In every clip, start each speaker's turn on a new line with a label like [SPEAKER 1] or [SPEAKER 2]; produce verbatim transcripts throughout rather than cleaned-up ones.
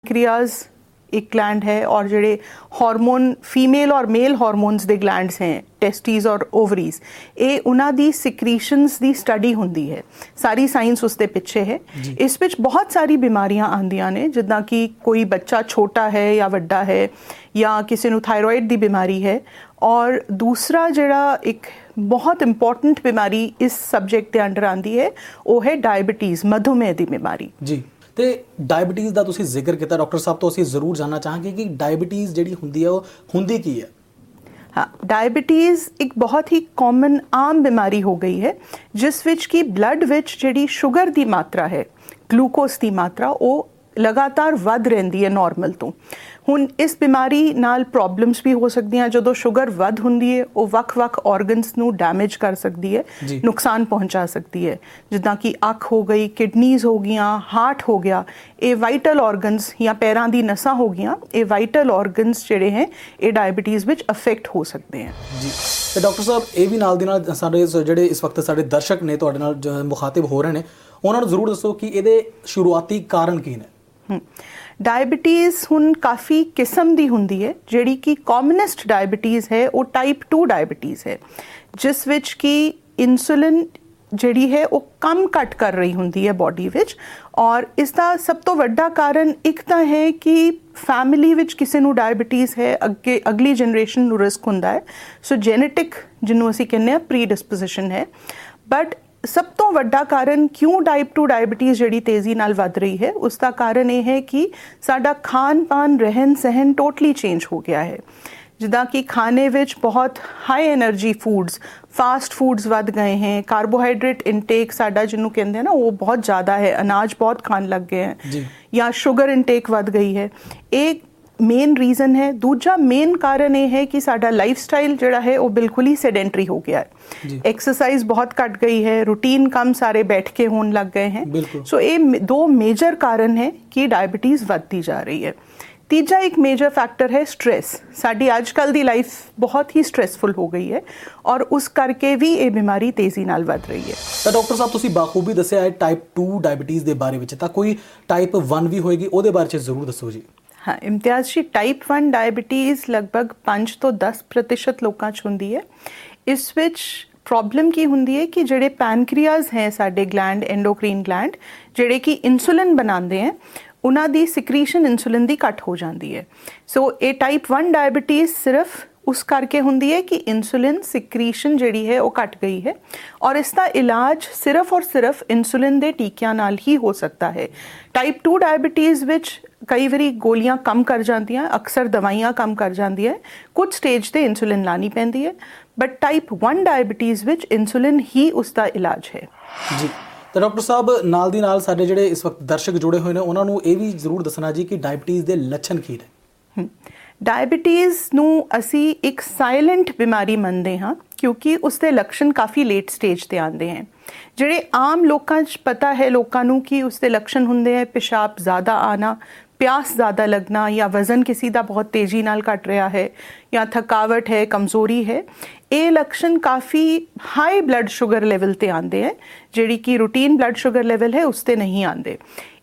[SPEAKER 1] pancreas एक gland है और ਜਿਹੜੇ ਹਾਰਮੋਨ ਫੀਮੇਲ ਔਰ ਮੇਲ ਹਾਰਮੋਨਸ ਦੇ ਗਲੈਂਡਸ ਹੈ ਟੈਸਟੀਜ਼ ਔਰ ਓਵਰੀਜ਼ ਇਹ ਉਹਨਾਂ ਦੀ ਸਿਕ੍ਰੀਸ਼ਨਸ ਦੀ ਸਟੱਡੀ ਹੁੰਦੀ ਹੈ ਸਾਰੀ ਸਾਇੰਸ ਉਸ ਦੇ ਪਿੱਛੇ ਹੈ ਇਸ ਵਿੱਚ ਬਹੁਤ ਸਾਰੀ ਬਿਮਾਰੀਆਂ ਆਉਂਦੀਆਂ ਨੇ ਜਿੱਦਾਂ ਕਿ ਕੋਈ ਬੱਚਾ ਛੋਟਾ ਹੈ ਜਾਂ ਵੱਡਾ ਹੈ ਜਾਂ ਕਿਸੇ ਨੂੰ ਥਾਇਰੋਇਡ ਦੀ ਬਿਮਾਰੀ ਹੈ ਔਰ ਦੂਸਰਾ ਜਿਹੜਾ ਇੱਕ ਬਹੁਤ ਇੰਪੋਰਟੈਂਟ ਬਿਮਾਰੀ ਇਸ ਸਬਜੈਕਟ ਦੇ ਅੰਡਰ ਆਉਂਦੀ ਹੈ ਉਹ ਹੈ ਡਾਇਬਟੀਜ਼ ਮਧੂਮੇਹ ਦੀ ਬਿਮਾਰੀ ਜੀ
[SPEAKER 2] ਤੇ ਡਾਇਬਟੀਜ਼ ਦਾ ਤੁਸੀਂ ਜ਼ਿਕਰ ਕੀਤਾ ਡਾਕਟਰ ਸਾਹਿਬ ਤੋਂ ਅਸੀਂ ਜ਼ਰੂਰ ਜਾਣਨਾ ਚਾਹਾਂਗੇ ਕਿ ਡਾਇਬਟੀਜ਼ ਜਿਹੜੀ ਹੁੰਦੀ ਹੈ ਉਹ ਹੁੰਦੀ ਕੀ ਹੈ
[SPEAKER 1] हाँ डायबिटीज़ एक बहुत ही कॉमन आम बीमारी हो गई है जिस विच की ब्लड विच जिहड़ी शुगर दी मात्रा है ग्लूकोज दी मात्रा वो लगातार वध रहिंदी है नॉर्मल तो ਹੁਣ ਇਸ ਬਿਮਾਰੀ ਨਾਲ ਪ੍ਰੋਬਲਮਸ ਵੀ ਹੋ ਸਕਦੀਆਂ ਜਦੋਂ ਸ਼ੂਗਰ ਵੱਧ ਹੁੰਦੀ ਹੈ ਉਹ ਵੱਖ-ਵੱਖ ਆਰਗਨਸ ਨੂੰ ਡੈਮੇਜ ਕਰ ਸਕਦੀ ਹੈ ਨੁਕਸਾਨ ਪਹੁੰਚਾ ਸਕਦੀ ਹੈ ਜਿੱਦਾਂ ਕਿ ਅੱਖ ਹੋ ਗਈ ਕਿਡਨੀਜ਼ ਹੋ ਗਈਆਂ ਹਾਰਟ ਹੋ ਗਿਆ ਇਹ ਵਾਈਟਲ ਆਰਗਨਸ ਜਾਂ ਪੈਰਾਂ ਦੀ ਨਸਾਂ ਹੋ ਗਈਆਂ ਇਹ ਵਾਈਟਲ ਆਰਗਨਸ ਜਿਹੜੇ ਹੈ ਇਹ ਡਾਇਬਟੀਜ਼ ਵਿੱਚ ਅਫੈਕਟ ਹੋ ਸਕਦੇ ਹਨ
[SPEAKER 2] ਜੀ ਤੇ ਡਾਕਟਰ ਸਾਹਿਬ ਇਹ ਵੀ ਨਾਲ ਦੀ ਨਾਲ ਸਾਡੇ ਜਿਹੜੇ ਇਸ ਵਕਤ ਸਾਡੇ ਦਰਸ਼ਕ ਨੇ ਤੁਹਾਡੇ ਨਾਲ ਮੁਖਾਤਿਬ ਹੋ ਰਹੇ ਨੇ ਉਹਨਾਂ ਨੂੰ ਜ਼ਰੂਰ ਦੱਸੋ ਕਿ ਇਹਦੇ ਸ਼ੁਰੂਆਤੀ ਕਾਰਨ ਕੀ ਨੇ
[SPEAKER 1] डायबिटीज़ हुण काफ़ी किस्म दी हुंदी है जिहड़ी कि कॉमनस्ट डायबिटीज़ है वो टाइप टू डायबिटीज़ है जिस विच कि इंसुलिन जिहड़ी है वो कम घट कर रही हुंदी है बॉडी विच और इसका सब तो वड्डा कारण एक तो है कि फैमिली विच किसी नूं डायबिटीज़ है अगे अगली जनरेशन नूं रिस्क हुंदा है सो जेनेटिक जिन्हों असीं कहने प्री डिस्पोजिशन है बट सब तो वड्डा कारण क्यों टाइप टू डायबिटीज़ जिहड़ी तेज़ी नाल वध रही है उसका कारण ये है कि साडा खान पान रहन सहन टोटली चेंज हो गया है जिदा कि खाने विच बहुत high energy foods fast foods वध गए हैं कार्बोहाइड्रेट इनटेक साडा जिन्हों कहते हैं ना वो बहुत ज़्यादा है अनाज बहुत खान लग गए हैं या शुगर इनटेक वध गई है एक मेन रीज़न है दूजा मेन कारण ये है कि साडा लाइफ स्टाइल जिहड़ा है वो बिल्कुल ही सेडेंटरी हो गया है एक्सरसाइज बहुत घट गई है रूटीन काम सारे बैठ के होने लग गए हैं सो ये दो मेजर कारण है कि डायबिटीज़ बढ़ती जा रही है तीजा एक मेजर फैक्टर है स्ट्रेस साडी आजकल दी लाइफ बहुत ही स्ट्रेसफुल हो गई है और उस करके भी ये बीमारी तेज़ी नाल वध रही है
[SPEAKER 2] तो डॉक्टर साहब तुसीं बाखूबी दस्सिया है टाइप टू डायबिटीज़ के बारे में तां कोई टाइप वन भी होएगी उहदे बारे च जरूर दस्सो जी
[SPEAKER 1] हाँ इम्तियाज़ जी टाइप वन डायबिटीज़ लगभग पाँच तो दस प्रतिशत लोगों च हुंदी है इस विच प्रॉब्लम की हुंदी है कि जिहड़े पैनक्रियाज हैं साडे ग्लैंड एंडोक्रीन ग्लैंड जिहड़े कि इंसुलिन बनाते हैं उन्हां दी सिक्रीशन इंसुलिन दी घट हो जाती है सो ये टाइप वन डायबिटीज़ सिर्फ उस करके हुंदी है कि इंसुलिन सिक्रीशन जिहड़ी है वो घट गई है और इसका इलाज सिर्फ और सिर्फ इंसुलिन दे टीकियां नाल ही हो सकता है टाइप टू डायबिटीज़ विच कई बारी गोलियां कम कर जांदियां अक्सर दवाइयां कम कर जांदियां कुछ स्टेज ते इंसुलिन लानी पैंदी है but type one diabetes which insulin ही उसका इलाज है
[SPEAKER 2] जी तो डॉक्टर साहब नाल दी नाल साडे जिहड़े इस वक्त दर्शक जुड़े हुए ने उन्हां नूं इह भी जरूर दसना जी कि डायबिटीज़ दे लक्षण की ने
[SPEAKER 1] डायबिटीज़ नूं असी एक साइलेंट बीमारी मनते हाँ क्योंकि उसके लक्षण काफ़ी लेट स्टेज ते आते हैं जिहड़े आम लोकां च पता है लोकां नूं कि उसके लक्षण हुंदे हैं पेशाब ज़्यादा आना प्यास ज़्यादा लगना या वज़न किसी का बहुत तेज़ी नाल घट रहा है या थकावट है कमज़ोरी है ये लक्षण काफ़ी हाई ब्लड शुगर लेवल ते आते हैं जिहड़ी कि रूटीन ब्लड शुगर लेवल है उसते नहीं आते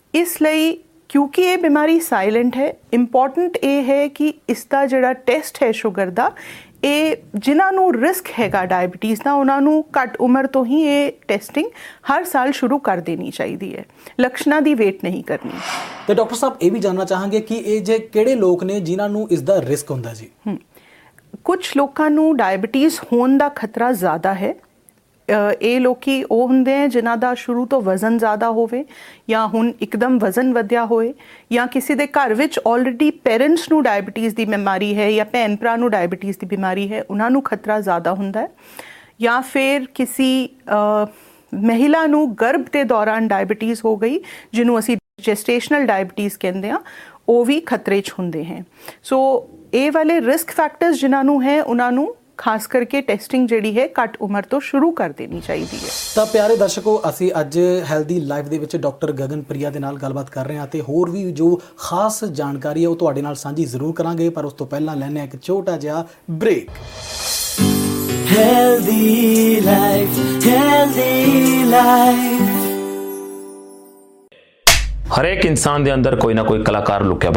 [SPEAKER 1] इसलिए क्योंकि ये बीमारी साइलेंट है इंपॉर्टेंट ये है कि इसका जिहड़ा टेस्ट है शुगर का ये जिन्हां नूं रिस्क हैगा डायबिटीज़ का उन्हां नूं घट उम्र तो ही ये टेस्टिंग हर साल शुरू कर देनी चाहिए है लक्षणां दी वेट नहीं करनी
[SPEAKER 2] तो डॉक्टर साहब ये भी जानना चाहांगे कि ये जे किहड़े लोग ने जिन्हां नूं इसका रिस्क हुंदा जी
[SPEAKER 1] कुछ लोगों नूं डायबिटीज़ होने का खतरा ज़्यादा है ਇਹ ਲੋਕੀ ਉਹ ਹੁੰਦੇ ਹੈ ਜਿਨ੍ਹਾਂ ਦਾ ਸ਼ੁਰੂ ਤੋਂ ਵਜ਼ਨ ਜ਼ਿਆਦਾ ਹੋਵੇ ਜਾਂ ਹੁਣ ਇੱਕਦਮ ਵਜ਼ਨ ਵਧਿਆ ਹੋਏ ਜਾਂ ਕਿਸੇ ਦੇ ਘਰ ਵਿੱਚ ਆਲਰੇਡੀ ਪੇਰੈਂਟਸ ਨੂੰ ਡਾਇਬਟੀਜ਼ ਦੀ ਬਿਮਾਰੀ ਹੈ ਜਾਂ ਭੈਣ ਭਰਾ ਨੂੰ ਡਾਇਬਟੀਜ਼ ਦੀ ਬਿਮਾਰੀ ਹੈ ਉਹਨਾਂ ਨੂੰ ਖਤਰਾ ਜ਼ਿਆਦਾ ਹੁੰਦਾ ਹੈ ਜਾਂ ਫਿਰ ਕਿਸੇ ਮਹਿਲਾ ਨੂੰ ਗਰਭ ਦੇ ਦੌਰਾਨ ਡਾਇਬਟੀਜ਼ ਹੋ ਗਈ ਜਿਹਨੂੰ ਅਸੀਂ ਜੈਸਟੇਸ਼ਨਲ ਡਾਇਬਟੀਜ਼ ਕਹਿੰਦੇ ਹਾਂ ਉਹ ਵੀ ਖਤਰੇ 'ਚ ਹੁੰਦੇ ਹੈ ਸੋ ਇਹ ਵਾਲੇ ਰਿਸਕ ਫੈਕਟਰਸ ਜਿਨ੍ਹਾਂ ਨੂੰ ਹੈ ਉਹਨਾਂ ਨੂੰ खास करके टेस्टिंग जिहड़ी है घट उम्र तो शुरू कर देनी चाहिए है
[SPEAKER 2] तो प्यारे दर्शकों असी अज हैल्दी लाइफ दे विच डॉक्टर गगन प्रिया दे नाल गलबात कर रहे हैं ते होर भी जो खास जानकारी है वो तुहाडे नाल सांझी जरूर करांगे पर उस तो पहला लैने एक छोटा जिहा break healthy life healthy life
[SPEAKER 3] ਹਰੇਕ ਇਨਸਾਨ ਦੇ ਅੰਦਰ ਕੋਈ ਨਾ ਕੋਈ ਕਲਾਕਾਰ ਲੁਕਿਆ